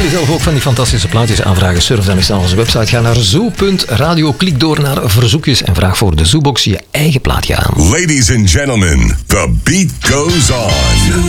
zelf ook van die fantastische plaatjes aanvragen? Surf dan eens naar onze website. Ga naar zoo.radio, klik door naar verzoekjes en vraag voor de Zoobox je eigen plaatje aan. Ladies and gentlemen, the beat goes on.